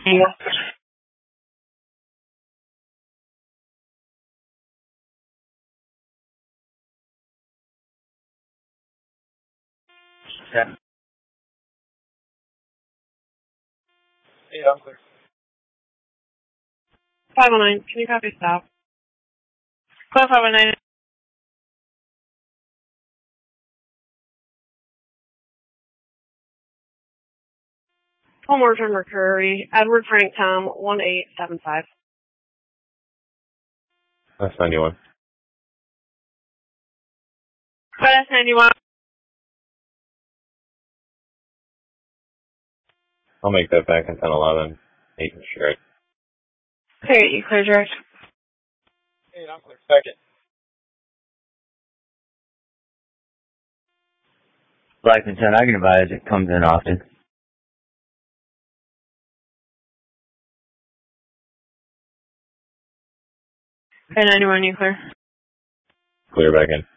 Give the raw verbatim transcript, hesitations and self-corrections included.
Yeah. Yeah. Yeah, I'm clear. five oh nine, can you copy stop? Clear five oh nine. Full Morton Mercury, Edward Frank Tom, one eight seven five. That's ninety-one. That's ninety-one. I'll make that back in ten eleven. eight and straight. Okay, you clear direct. Hey, I'm clear. Second. Blackman ten, I can advise it comes in often. Okay, ninety-one, you clear. Clear back in.